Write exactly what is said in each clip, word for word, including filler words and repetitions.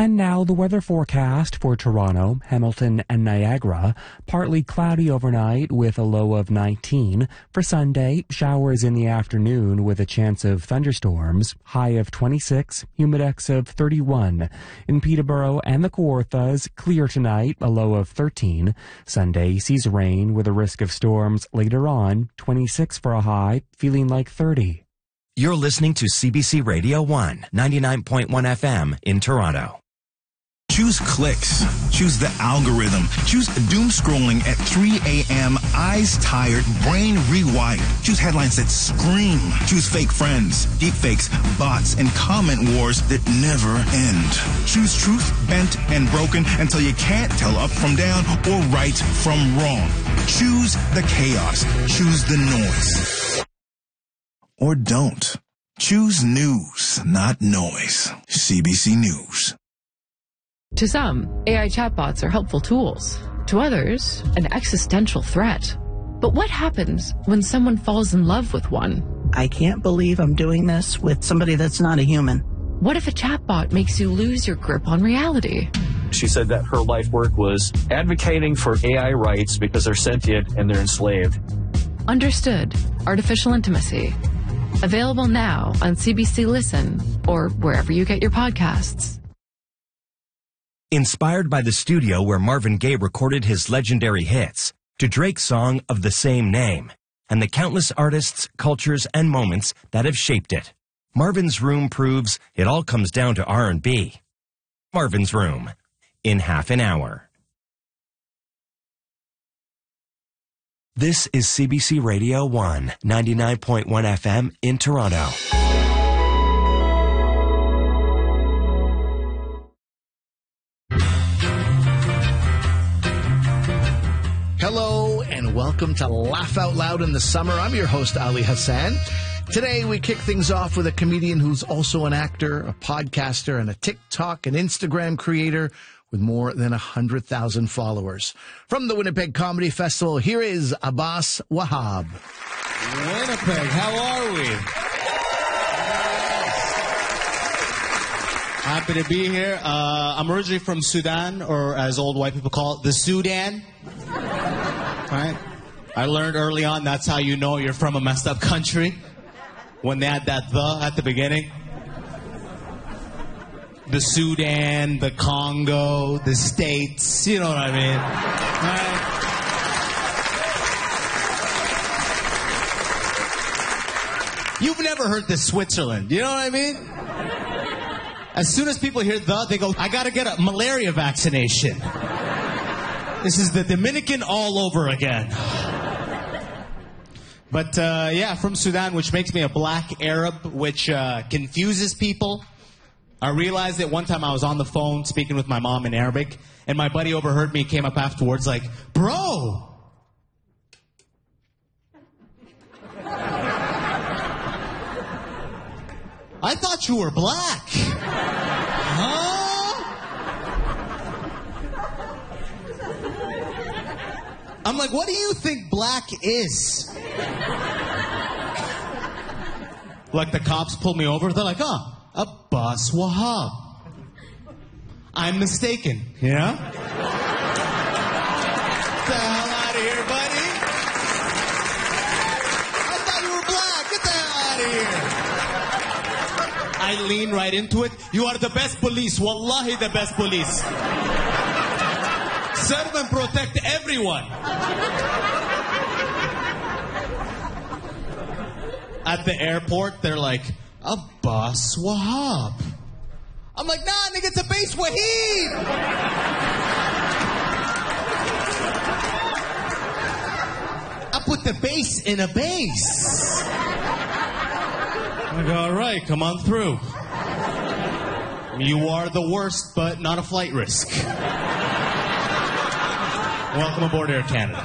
And now the weather forecast for Toronto, Hamilton, and Niagara. Partly cloudy overnight with a low of nineteen. For Sunday, showers in the afternoon with a chance of thunderstorms. High of twenty-six, humidex of thirty-one. In Peterborough and the Kawarthas, clear tonight, a low of thirteen. Sunday sees rain with a risk of storms later on. twenty-six for a high, feeling like thirty. You're listening to C B C Radio one, ninety-nine point one F M in Toronto. Choose clicks. Choose the algorithm. Choose doom scrolling at three a.m. Eyes tired, brain rewired. Choose headlines that scream. Choose fake friends, deepfakes, bots, and comment wars that never end. Choose truth, bent and broken until you can't tell up from down or right from wrong. Choose the chaos. Choose the noise. Or don't. Choose news, not noise. C B C News. To some, A I chatbots are helpful tools. To others, an existential threat. But what happens when someone falls in love with one? I can't believe I'm doing this with somebody that's not a human. What if a chatbot makes you lose your grip on reality? She said that her life work was advocating for A I rights because they're sentient and they're enslaved. Understood. Artificial Intimacy. Available now on C B C Listen or wherever you get your podcasts. Inspired by the studio where Marvin Gaye recorded his legendary hits, to Drake's song of the same name, and the countless artists, cultures, and moments that have shaped it, Marvin's Room proves it all comes down to R and B. Marvin's Room, in half an hour. This is C B C Radio one, ninety-nine point one F M in Toronto. Hello and welcome to Laugh Out Loud in the Summer. I'm your host, Ali Hassan. Today we kick things off with a comedian who's also an actor, a podcaster, and a TikTok and Instagram creator with more than one hundred thousand followers. From the Winnipeg Comedy Festival, here is Abbas Wahab. Winnipeg, how are we? Happy to be here. Uh, I'm originally from Sudan, or as old white people call it, the Sudan. Right? I learned early on that's how you know you're from a messed up country. When they had that the at the beginning. The Sudan, the Congo, the States, you know what I mean? Right? You've never heard the Switzerland, you know what I mean? As soon as people hear the, they go, I gotta get a malaria vaccination. This is the Dominican all over again. But, uh, yeah, from Sudan, which makes me a black Arab, which uh, confuses people. I realized that one time I was on the phone speaking with my mom in Arabic, and my buddy overheard me, came up afterwards like, bro! I thought you were black. Huh? I'm like, what do you think black is? Like the cops pulled me over. They're like, oh, Abbas Wahab. I'm mistaken. Yeah? Get the hell out of here, buddy. I thought you were black. Get the hell out of here. I lean right into it. You are the best police. Wallahi, the best police. Serve and protect everyone. At the airport, they're like, Abbas Wahab. I'm like, nah, nigga, it's a base Wahib. I put the base in a base. I go, all right, come on through. You are the worst, but not a flight risk. Welcome aboard Air Canada.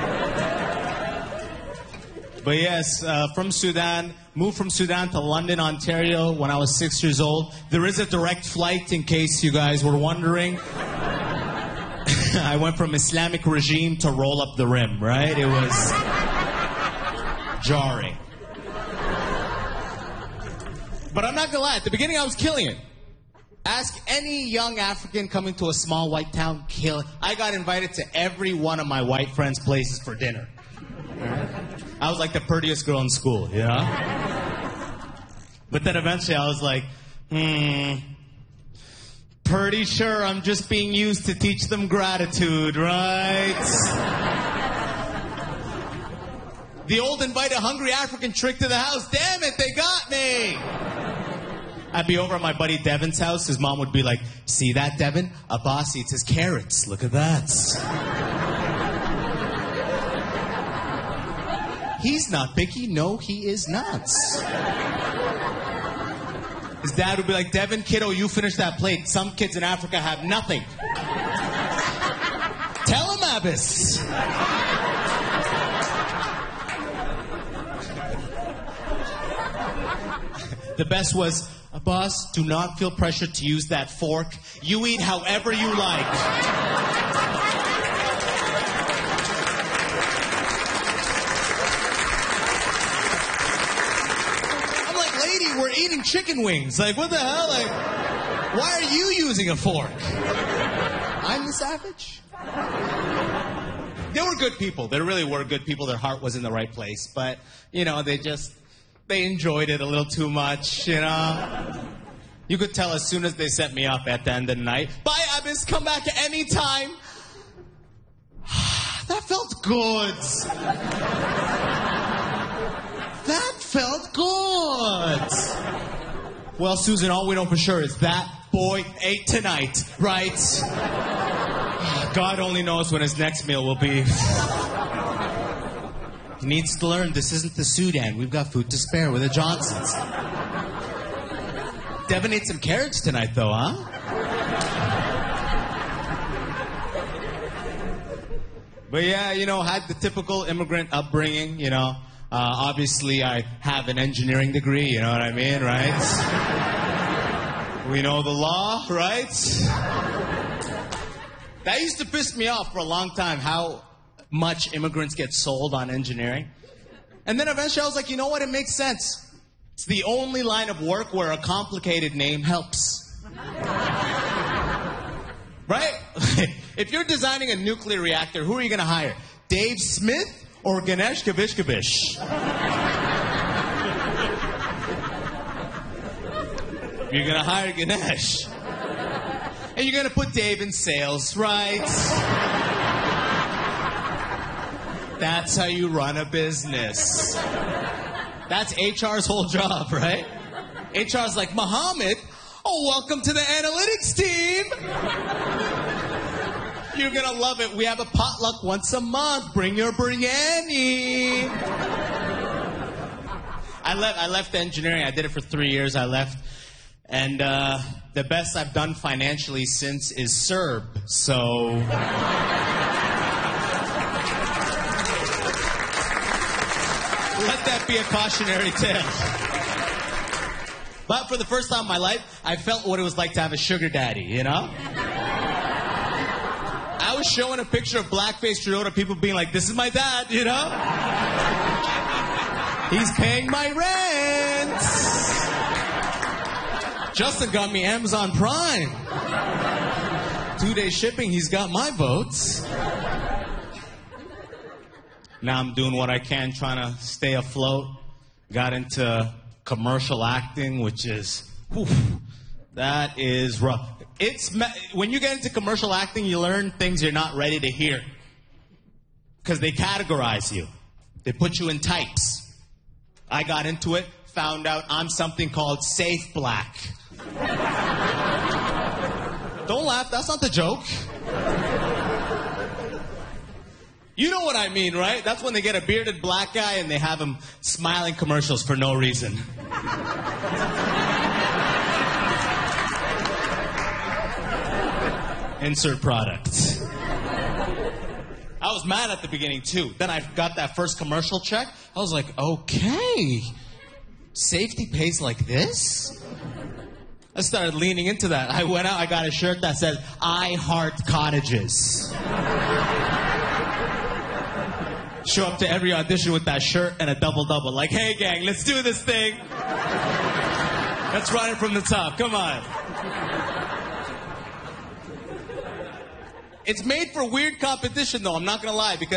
But yes, uh, from Sudan, moved from Sudan to London, Ontario when I was six years old. There is a direct flight, in case you guys were wondering. I went from Islamic regime to roll up the rim, right? It was jarring. But I'm not gonna lie, at the beginning I was killing it. Ask any young African coming to a small white town, kill it. I got invited to every one of my white friends' places for dinner. Right? I was like the prettiest girl in school, you know? But then eventually I was like, hmm, pretty sure I'm just being used to teach them gratitude, right? The old invite a hungry African trick to the house. Damn it, they got me! I'd be over at my buddy Devin's house. His mom would be like, see that, Devin? Abbas eats his carrots. Look at that. He's not picky. No, he is not. His dad would be like, Devin, kiddo, you finish that plate. Some kids in Africa have nothing. Tell him, Abbas. The best was, Abbas, do not feel pressured to use that fork. You eat however you like. I'm like, lady, we're eating chicken wings. Like, what the hell? Like, why are you using a fork? I'm the savage. They were good people. They really were good people. Their heart was in the right place. But, you know, they just... They enjoyed it a little too much, you know? You could tell as soon as they set me up at the end of the night, bye, Abbas, come back anytime. That felt good. That felt good. Well, Susan, all we know for sure is that boy ate tonight, right? God only knows when his next meal will be. He needs to learn this isn't the Sudan. We've got food to spare with the Johnsons. Devin ate some carrots tonight, though, huh? But yeah, you know, had the typical immigrant upbringing, you know. Uh, obviously, I have an engineering degree, you know what I mean, right? We know the law, right? That used to piss me off for a long time, how much immigrants get sold on engineering. And then eventually I was like, you know what? It makes sense. It's the only line of work where a complicated name helps. Right? If you're designing a nuclear reactor, who are you going to hire? Dave Smith or Ganesh Kavishkavish? You're going to hire Ganesh. And you're going to put Dave in sales, right? That's how you run a business. That's H R's whole job, right? H R's like, Mohammed, oh, welcome to the analytics team. You're going to love it. We have a potluck once a month. Bring your biryani. I left, I left engineering. I did it for three years. I left. And uh, the best I've done financially since is S E R B. So... let that be a cautionary tale. But for the first time in my life, I felt what it was like to have a sugar daddy, you know? I was showing a picture of blackface Trudeau to people being like, this is my dad, you know? He's paying my rent. Justin got me Amazon Prime. Two-day shipping, he's got my votes. Now I'm doing what I can, trying to stay afloat. Got into commercial acting, which is, whew, that is rough. It's when you get into commercial acting, you learn things you're not ready to hear. Because they categorize you. They put you in types. I got into it, found out I'm something called safe black. Don't laugh, that's not the joke. You know what I mean, right? That's when they get a bearded black guy and they have him smiling commercials for no reason. Insert product. I was mad at the beginning, too. Then I got that first commercial check. I was like, okay, safety pays like this? I started leaning into that. I went out, I got a shirt that said, I heart cottages. Show up to every audition with that shirt and a double-double. Like, hey, gang, let's do this thing. Let's run it from the top. Come on. It's made for weird competition, though. I'm not gonna lie, because